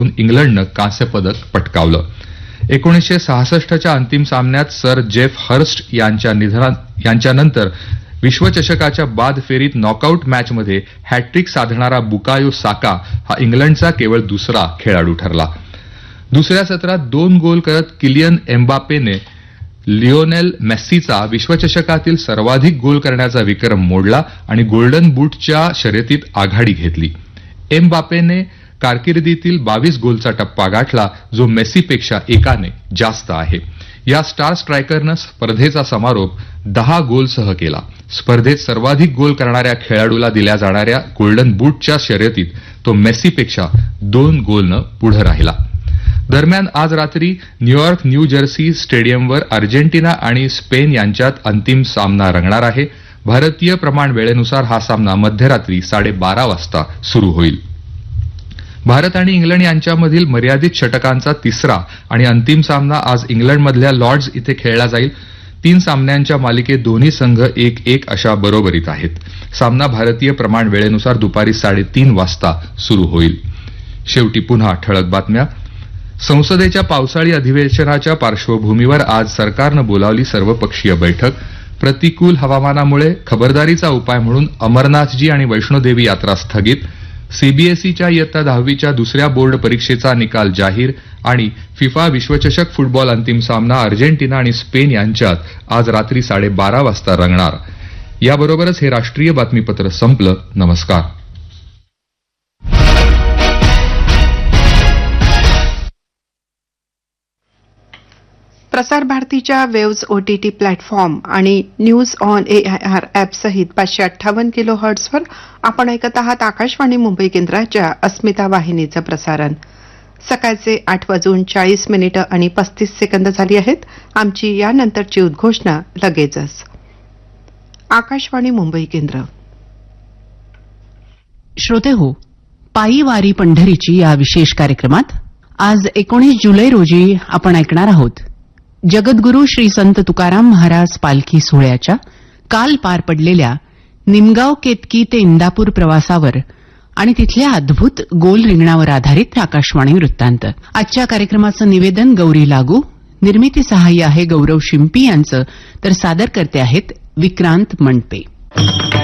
इंग्लंडनं कांस्य पदक पटकावलं. 1966च्या अंतिम सामन्यात सर जेफ हर्स्ट यांच्यानंतर विश्वचषकाच्या बाद फेरीत नॉकआउट मॅचमध्ये हॅट्रिक साधणारा बुकायो साका हा इंग्लंडचा केवळ दुसरा खेळाडू ठरला. दुसऱ्या सत्रात 2 गोल करत किलियन एम्बापेने लिओनेल मेस्सीचा विश्वचषकातील सर्वाधिक गोल करण्याचा विक्रम मोडला आणि गोल्डन बूटच्या शर्यतीत आघाडी घेतली. एम्बापेने कारकिर्दीतील 22 गोलचा टप्पा गाठला, जो मेस्सीपेक्षा एकाने जास्त आहे. या स्टार स्ट्रायकरनं स्पर्धेचा समारोप 10 गोलसह केला. स्पर्धेत सर्वाधिक गोल करणाऱ्या खेळाडूला दिल्या जाणाऱ्या गोल्डन बूटच्या शर्यतीत तो मेस्सीपेक्षा 2 गोलनं पुढे राहिला. दरम्यान आज रात्री न्यूयॉर्क न्यू जर्सी स्टेडियमवर अर्जेंटिना आणि स्पेन यांच्यात अंतिम सामना रंगणार आहे. भारतीय प्रमाण वेळेनुसार हा सामना मध्यरात्री 12:30 वाजता सुरू होईल. भारत आणि इंग्लंड यांच्यामधील मर्यादित षटकांचा तिसरा आणि अंतिम सामना आज इंग्लंडमधल्या लॉर्ड्स इथे खेळला जाईल. 3 सामन्यांच्या मालिकेत दोन्ही संघ 1-1 अशा बरोबरीत आहेत. सामना भारतीय प्रमाण वेळेनुसार दुपारी 3:30 वाजता सुरू होईल. शेवटी पुन्हा ठळक बातम्या. संसदेच्या पावसाळी अधिवेशनाच्या पार्श्वभूमीवर आज सरकारनं बोलावली सर्वपक्षीय बैठक. प्रतिकूल हवामानामुळे खबरदारीचा उपाय म्हणून अमरनाथजी आणि वैष्णोदेवी यात्रा स्थगित. सीबीएसईच्या इयत्ता 10वीच्या दुसऱ्या बोर्ड परीक्षेचा निकाल जाहीर आणि फिफा विश्वचषक फुटबॉल अंतिम सामना अर्जेंटिना आणि स्पेन यांच्यात आज रात्री 12:30 वाजता रंगणार. याबरोबरच हे राष्ट्रीय बातमीपत्र संपलं. नमस्कार. प्रसार भारतीच्या वेव्ज ओटीटी प्लॅटफॉर्म आणि न्यूज ऑन एआयआर ॲपसहित 558 किलो हर्ट्झवर आपण ऐकत आहात आकाशवाणी मुंबई केंद्राच्या अस्मिता वाहिनीचं प्रसारण. सकाळचे 8:40 आणि 35 सेकंद झाली आहेत. आमची यानंतरची उद्घोषणा लगेचच. आकाशवाणी मुंबई केंद्र. श्रोतेहो, पायी वारी पंढरीची या विशेष कार्यक्रमात आज 19 जुलै रोजी आपण ऐकणार आहोत जगद्गुरू श्री संत तुकाराम महाराज पालखी सोहळ्याच्या काल पार पडलेल्या निमगाव केतकी ते इंदापूर प्रवासावर आणि तिथल्या अद्भुत गोल रिंगणावर आधारित आकाशवाणी वृत्तांत. आजच्या कार्यक्रमाचं निवेदन गौरी लागू, निर्मिती सहाय्य आहे गौरव शिंपी यांचं, तर सादर करते आहेत विक्रांत मंडपे.